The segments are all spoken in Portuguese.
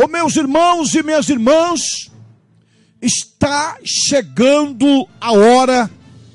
Oh, meus irmãos e minhas irmãs, está chegando a hora,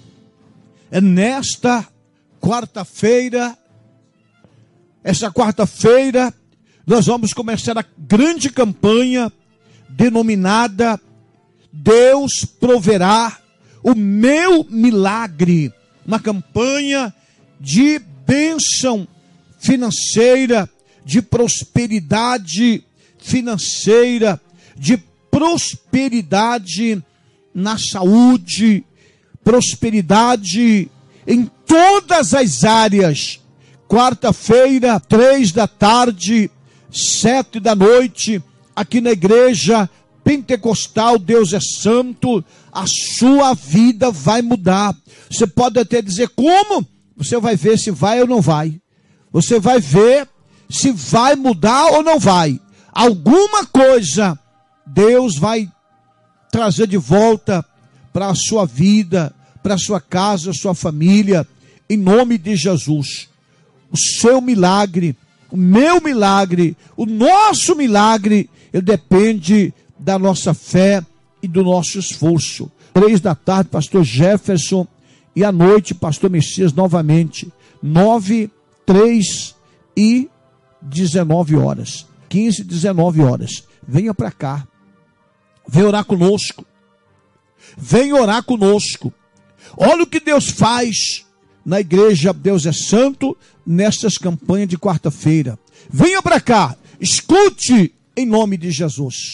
nesta quarta-feira. Essa quarta-feira nós vamos começar a grande campanha denominada Deus Proverá o Meu Milagre. Uma campanha de bênção financeira, de prosperidade financeira, de prosperidade na saúde, prosperidade em todas as áreas. Quarta-feira, 3 da tarde, 7 da noite, aqui na igreja Pentecostal Deus é Santo, a sua vida vai mudar. Você pode até dizer como? Você vai ver se vai ou não vai. Você vai ver se vai mudar ou não vai. Alguma coisa Deus vai trazer de volta para a sua vida, para a sua casa, a sua família, em nome de Jesus. O seu milagre, o meu milagre, o nosso milagre, ele depende da nossa fé e do nosso esforço. 3 da tarde, pastor Jefferson, e à noite, pastor Messias novamente, 9, 3 e 19 horas. 15, 19 horas. Venha para cá. Venha orar conosco. Venha orar conosco. Olha o que Deus faz na igreja Deus é Santo, nestas campanhas de quarta-feira. Venha para cá. Escute em nome de Jesus.